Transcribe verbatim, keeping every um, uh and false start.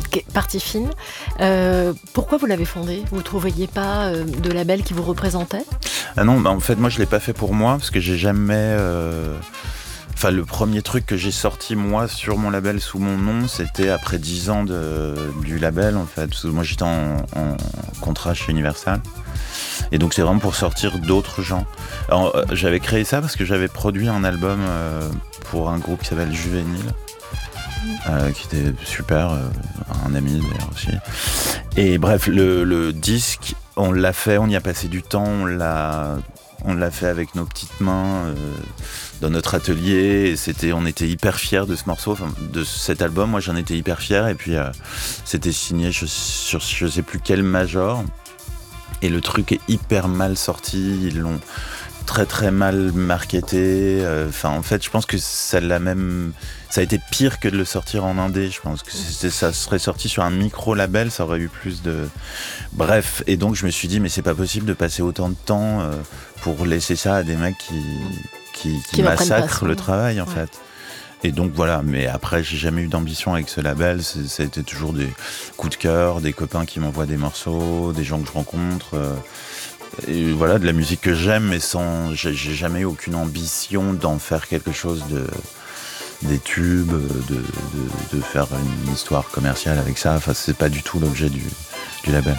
disque Partie Fine. Euh, pourquoi vous l'avez fondé ? Vous ne trouviez pas euh, de label qui vous représentait ? Ah non, bah en fait, moi, je ne l'ai pas fait pour moi, parce que j'ai jamais... Euh... Enfin, le premier truc que j'ai sorti, moi, sur mon label, sous mon nom, c'était après dix ans de, du label, en fait. Parce que moi, j'étais en, en contrat chez Universal. Et donc, c'est vraiment pour sortir d'autres gens. Alors, euh, j'avais créé ça parce que j'avais produit un album euh, pour un groupe qui s'appelle Juvénile. Euh, qui était super, euh, un ami d'ailleurs aussi. Et bref, le, le disque, on l'a fait, on y a passé du temps, on l'a, on l'a fait avec nos petites mains euh, dans notre atelier. Et c'était, on était hyper fiers de ce morceau, de cet album. Moi, j'en étais hyper fier. Et puis, euh, c'était signé je, sur je sais plus quel major. Et le truc est hyper mal sorti. Ils l'ont très très mal marketé. Enfin, euh, en fait, je pense que ça l'a même, ça a été pire que de le sortir en indé. Je pense que c'était, ça serait sorti sur un micro label, ça aurait eu plus de. Bref, et donc je me suis dit, mais c'est pas possible de passer autant de temps euh, pour laisser ça à des mecs qui qui, qui, qui massacrent le travail en ouais. fait. Et donc voilà, mais après j'ai jamais eu d'ambition avec ce label, c'est, ça a été toujours des coups de cœur, des copains qui m'envoient des morceaux, des gens que je rencontre. Euh, Et voilà, de la musique que j'aime, mais sans, j'ai, j'ai jamais eu aucune ambition d'en faire quelque chose de, des tubes, de, de, de faire une histoire commerciale avec ça. Enfin, c'est pas du tout l'objet du, du label.